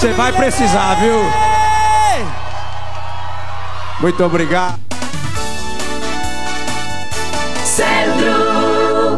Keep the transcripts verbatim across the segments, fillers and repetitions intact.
Você vai precisar, viu? Muito obrigado. Centro.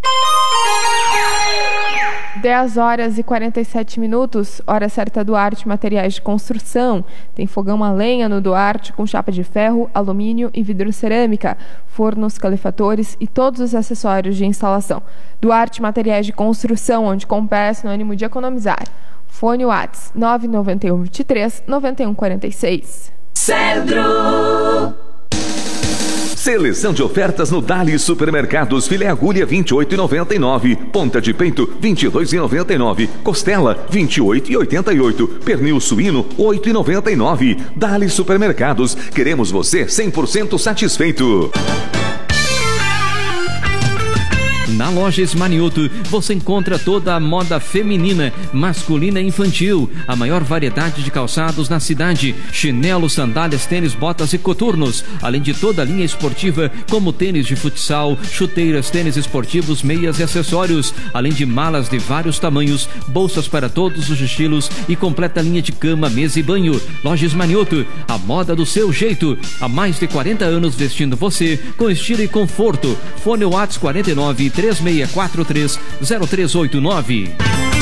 dez horas e quarenta e sete minutos, hora certa Duarte Materiais de Construção. Tem fogão a lenha no Duarte com chapa de ferro, alumínio e vidro cerâmica, fornos, calefatores e todos os acessórios de instalação. Duarte Materiais de Construção, onde compra é sinônimo de economizar. Fone Whats nove nove um, vinte e três, noventa e um, quarenta e seis. Centro. Seleção de ofertas no Dali Supermercados. Filé agulha vinte e oito reais e noventa e nove centavos. Ponta de peito vinte e dois reais e noventa e nove centavos. Costela vinte e oito reais e oitenta e oito centavos. Pernil suíno oito reais e noventa e nove centavos. Dali Supermercados. Queremos você cem por cento satisfeito. Na loja Esmanioto você encontra toda a moda feminina, masculina e infantil, a maior variedade de calçados na cidade, chinelos, sandálias, tênis, botas e coturnos, além de toda a linha esportiva como tênis de futsal, chuteiras, tênis esportivos, meias e acessórios, além de malas de vários tamanhos, bolsas para todos os estilos e completa linha de cama, mesa e banho. Loja Esmanioto, a moda do seu jeito, há mais de quarenta anos vestindo você com estilo e conforto. Fone WhatsApp quarenta e nove, três seis quatro três, zero três oito nove.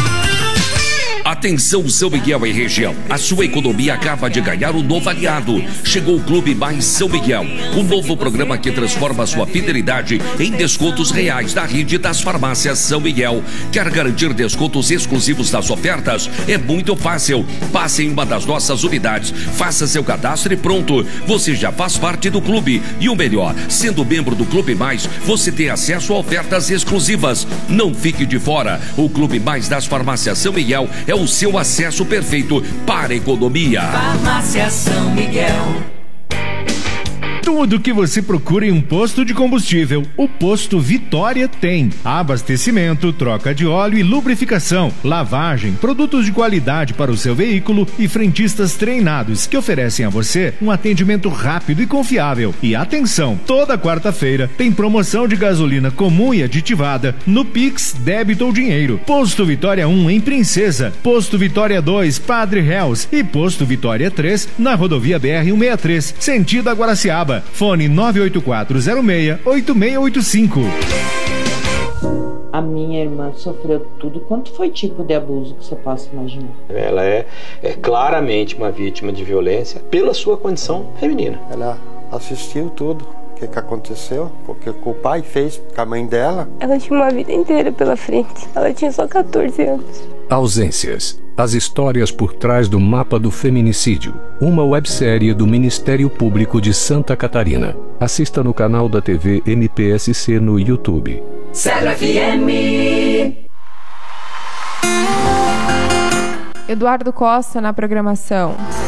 Atenção São Miguel e região, a sua economia acaba de ganhar um novo aliado. Chegou o Clube Mais São Miguel, um novo programa que transforma a sua fidelidade em descontos reais da rede das farmácias São Miguel. Quer garantir descontos exclusivos das ofertas? É muito fácil. Passe em uma das nossas unidades, faça seu cadastro e pronto. Você já faz parte do clube. E o melhor, sendo membro do Clube Mais, você tem acesso a ofertas exclusivas. Não fique de fora. O Clube Mais das farmácias São Miguel é o seu acesso perfeito para a economia. Farmácia São Miguel. Tudo que você procura em um posto de combustível, o Posto Vitória tem. Abastecimento, troca de óleo e lubrificação, lavagem, produtos de qualidade para o seu veículo e frentistas treinados que oferecem a você um atendimento rápido e confiável. E atenção, toda quarta-feira tem promoção de gasolina comum e aditivada no Pix, débito ou dinheiro. Posto Vitória um em Princesa, Posto Vitória dois, Padre Reus e Posto Vitória três na rodovia B R cento e sessenta e três, sentido Aguaraciaba. Fone nove oito quatro zero seis, oito seis oito cinco. A minha irmã sofreu tudo. Quanto foi tipo de abuso que você possa imaginar? Ela é, é claramente uma vítima de violência pela sua condição feminina. Ela assistiu tudo. O que, que aconteceu, o que o pai fez com a mãe dela. Ela tinha uma vida inteira pela frente. Ela tinha só catorze anos. Ausências. As histórias por trás do mapa do feminicídio. Uma websérie do Ministério Público de Santa Catarina. Assista no canal da T V M P S C no YouTube. Zero F M. Eduardo Costa na programação.